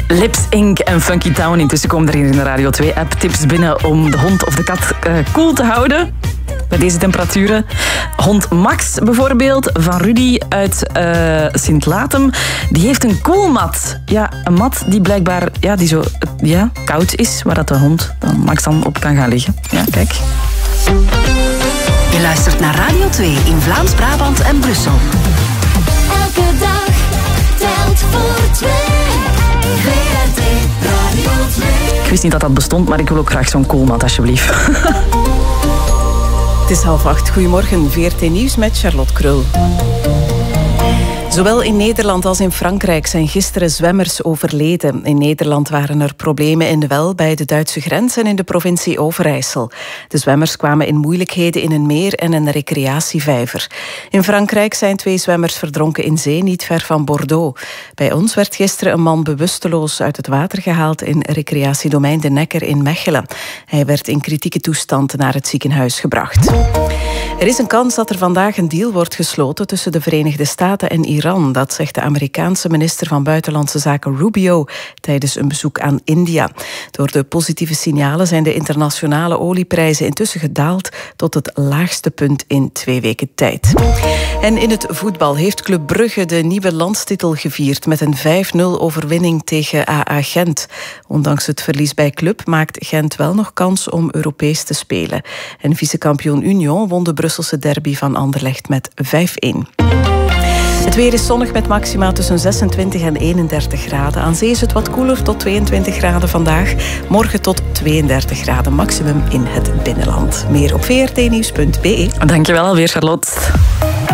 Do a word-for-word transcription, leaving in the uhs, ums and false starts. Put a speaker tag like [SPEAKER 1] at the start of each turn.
[SPEAKER 1] Lips Inc en Funky Town. Intussen komen er hier in de Radio twee-app tips binnen om de hond of de kat uh, koel te houden. Bij deze temperaturen. Hond Max bijvoorbeeld, van Rudy uit uh, Sint-Latem. Die heeft een koelmat. Ja, een mat die blijkbaar ja, die zo, ja, koud is, waar dat de hond dan Max dan op kan gaan liggen. Ja, kijk.
[SPEAKER 2] Je luistert naar Radio twee in Vlaams-Brabant en Brussel.
[SPEAKER 3] Elke dag telt voor twee. V R T Radio twee.
[SPEAKER 1] Ik wist niet dat dat bestond, maar ik wil ook graag zo'n koelmat, alsjeblieft.
[SPEAKER 4] Het is half acht. Goedemorgen, V R T Nieuws met Charlotte Krul. Zowel in Nederland als in Frankrijk zijn gisteren zwemmers overleden. In Nederland waren er problemen in de Wel bij de Duitse grens en in de provincie Overijssel. De zwemmers kwamen in moeilijkheden in een meer en een recreatievijver. In Frankrijk zijn twee zwemmers verdronken in zee, niet ver van Bordeaux. Bij ons werd gisteren een man bewusteloos uit het water gehaald in recreatiedomein De Nekker in Mechelen. Hij werd in kritieke toestand naar het ziekenhuis gebracht. Er is een kans dat er vandaag een deal wordt gesloten tussen de Verenigde Staten en Iran. Dat zegt de Amerikaanse minister van Buitenlandse Zaken Rubio tijdens een bezoek aan India. Door de positieve signalen zijn de internationale olieprijzen intussen gedaald tot het laagste punt in twee weken tijd. En in het voetbal heeft Club Brugge de nieuwe landstitel gevierd met een vijf nul overwinning tegen A A Gent. Ondanks het verlies bij Club maakt Gent wel nog kans om Europees te spelen. En vicekampioen Union won de Brusselse derby van Anderlecht met vijf-een. Het weer is zonnig met maxima tussen zesentwintig en eenendertig graden. Aan zee is het wat koeler, tot tweeëntwintig graden vandaag. Morgen tot tweeëndertig graden maximum in het binnenland. Meer op v r t nieuws punt b e.
[SPEAKER 1] Dankjewel alweer, Charlotte.